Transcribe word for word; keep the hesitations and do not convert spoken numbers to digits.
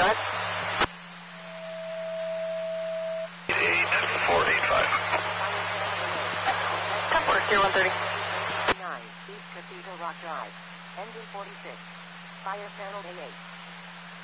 Drive. eight four eight five. ten four, Tier one thirty. nine, East Cathedral Rock Drive. Engine forty-six. Fire channel A eight.